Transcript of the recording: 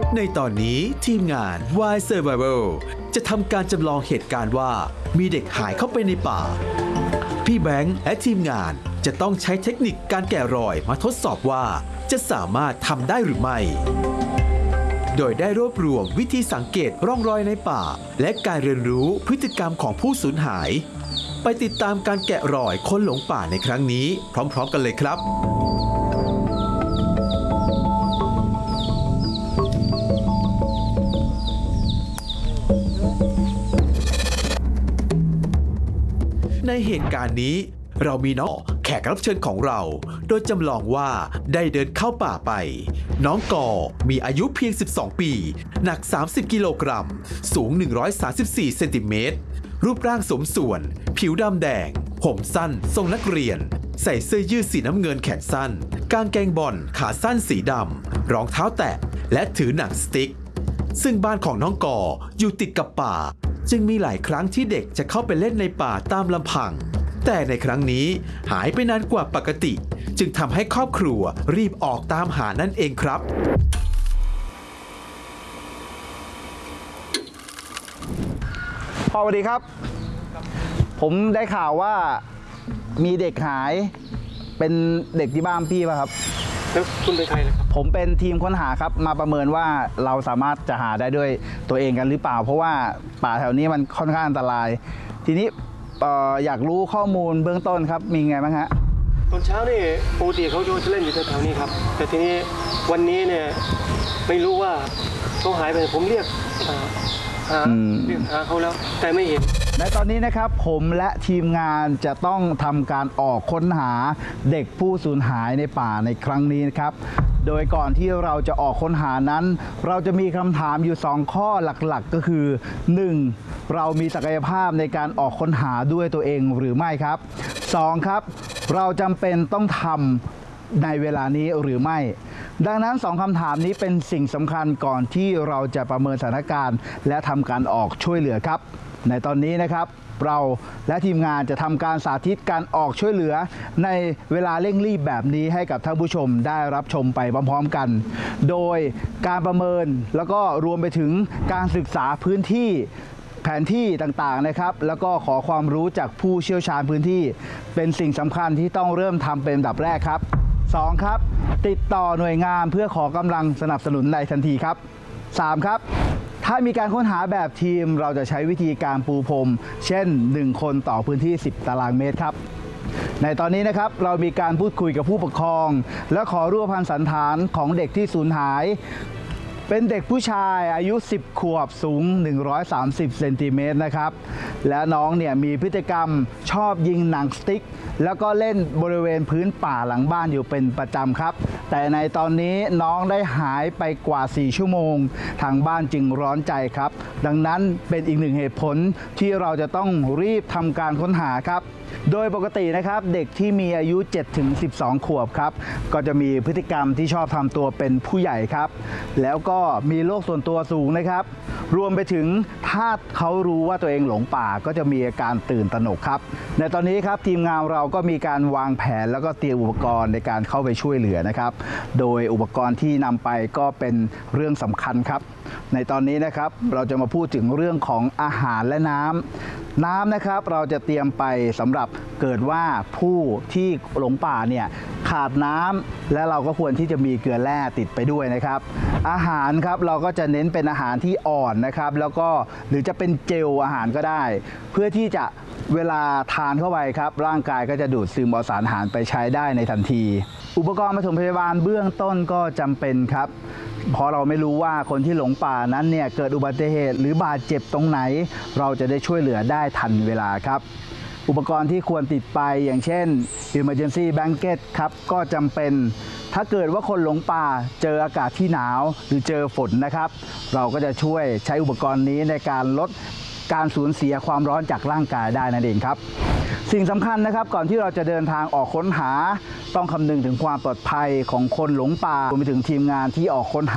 ในตอนนี้ทีมงาน Wild Survival จะทำการจำลองเหตุการณ์ว่ามีเด็กหายเข้าไปในป่าพี่แบงค์และทีมงานจะต้องใช้เทคนิคการแกะรอยมาทดสอบว่าจะสามารถทำได้หรือไม่โดยได้รวบรวมวิธีสังเกตร่องรอยในป่าและการเรียนรู้พฤติกรรมของผู้สูญหายไปติดตามการแกะรอยคนหลงป่าในครั้งนี้พร้อมๆกันเลยครับในเหตุการณ์นี้เรามีน้องแขกรับเชิญของเราโดยจำลองว่าได้เดินเข้าป่าไปน้องกอมีอายุเพียง12ปีหนัก30กิโลกรัมสูง134เซนติเมตรรูปร่างสมส่วนผิวดำแดงผมสั้นทรงนักเรียนใส่เสื้อยืดสีน้ำเงินแขนสั้นกางเกงบอลขาสั้นสีดำรองเท้าแตะและถือหนังสติ๊กซึ่งบ้านของน้องกออยู่ติดกับป่าจึงมีหลายครั้งที่เด็กจะเข้าไปเล่นในป่าตามลำพังแต่ในครั้งนี้หายไปนานกว่าปกติจึงทำให้ครอบครัวรีบออกตามหานั่นเองครับพ่อสวัสดีครับผมได้ข่าวว่ามีเด็กหายเป็นเด็กที่บ้านพี่ป่ะครับแล้วคุณเป็นใครนะครับผมเป็นทีมค้นหาครับมาประเมินว่าเราสามารถจะหาได้ด้วยตัวเองกันหรือเปล่าเพราะว่าป่าแถวนี้มันค่อนข้างอันตรายทีนี้อยากรู้ข้อมูลเบื้องต้นครับมีไงบ้างฮะตอนเช้านี่ปกติเขาจะเล่นอยู่แถวๆนี้ครับแต่ทีนี้วันนี้เนี่ยไม่รู้ว่าเขาหายไปผมเรียกหาเขาแล้วแต่ไม่เห็นในตอนนี้นะครับผมและทีมงานจะต้องทำการออกค้นหาเด็กผู้สูญหายในป่าในครั้งนี้นะครับโดยก่อนที่เราจะออกค้นหานั้นเราจะมีคำถามอยู่2ข้อหลักๆก็คือ 1. เรามีศักยภาพในการออกค้นหาด้วยตัวเองหรือไม่ครับ 2. ครับเราจำเป็นต้องทำในเวลานี้หรือไม่ดังนั้น2คำถามนี้เป็นสิ่งสำคัญก่อนที่เราจะประเมินสถานการณ์และทำการออกช่วยเหลือครับในตอนนี้นะครับเราและทีมงานจะทำการสาธิตการออกช่วยเหลือในเวลาเร่งรีบแบบนี้ให้กับท่านผู้ชมได้รับชมไปพร้อมๆกันโดยการประเมินแล้วก็รวมไปถึงการศึกษาพื้นที่แผนที่ต่างๆนะครับแล้วก็ขอความรู้จากผู้เชี่ยวชาญพื้นที่เป็นสิ่งสำคัญที่ต้องเริ่มทำเป็นอันดับแรกครับ2ครับติดต่อหน่วยงานเพื่อขอกำลังสนับสนุนในทันทีครับ3ครับถ้ามีการค้นหาแบบทีมเราจะใช้วิธีการปูพรมเช่น1คนต่อพื้นที่10ตารางเมตรครับในตอนนี้นะครับเรามีการพูดคุยกับผู้ปกครองและขอรูปพรรณสันฐานของเด็กที่สูญหายเป็นเด็กผู้ชายอายุ10ขวบสูง130เซนติเมตรนะครับและน้องเนี่ยมีพฤติกรรมชอบยิงหนังสติ๊กแล้วก็เล่นบริเวณพื้นป่าหลังบ้านอยู่เป็นประจำครับแต่ในตอนนี้น้องได้หายไปกว่า4ชั่วโมงทางบ้านจึงร้อนใจครับดังนั้นเป็นอีกหนึ่งเหตุผลที่เราจะต้องรีบทำการค้นหาครับโดยปกตินะครับเด็กที่มีอายุ 7-12 ขวบครับก็จะมีพฤติกรรมที่ชอบทำตัวเป็นผู้ใหญ่ครับแล้วก็มีโรคส่วนตัวสูงนะครับรวมไปถึงถ้าเขารู้ว่าตัวเองหลงป่าก็จะมีอาการตื่นตระหนกครับในตอนนี้ครับทีมงานเราก็มีการวางแผนแล้วก็เตรียมอุปกรณ์ในการเข้าไปช่วยเหลือนะครับโดยอุปกรณ์ที่นำไปก็เป็นเรื่องสำคัญครับในตอนนี้นะครับเราจะมาพูดถึงเรื่องของอาหารและน้ำนะครับเราจะเตรียมไปสำหรับเกิดว่าผู้ที่หลงป่าเนี่ยขาดน้ำและเราก็ควรที่จะมีเกลือแร่ติดไปด้วยนะครับอาหารครับเราก็จะเน้นเป็นอาหารที่อ่อนนะครับแล้วก็หรือจะเป็นเจลอาหารก็ได้เพื่อที่จะเวลาทานเข้าไปครับร่างกายก็จะดูดซึมเอาสารอาหารไปใช้ได้ในทันทีอุปกรณ์ปฐมพยาบาลเบื้องต้นก็จำเป็นครับเพราะเราไม่รู้ว่าคนที่หลงป่านั้นเนี่ยเกิดอุบัติเหตุหรือบาดเจ็บตรงไหนเราจะได้ช่วยเหลือได้ทันเวลาครับอุปกรณ์ที่ควรติดไปอย่างเช่น Emergency Blanket ครับก็จำเป็นถ้าเกิดว่าคนหลงป่าเจออากาศที่หนาวหรือเจอฝนนะครับเราก็จะช่วยใช้อุปกรณ์นี้ในการลดการสูญเสียความร้อนจากร่างกายได้นั่นเองครับสิ่งสำคัญนะครับก่อนที่เราจะเดินทางออกค้นหาต้องคำนึงถึงความปลอดภัยของคนหลงป่ารวมไปถึงทีมงานที่ออกค้นห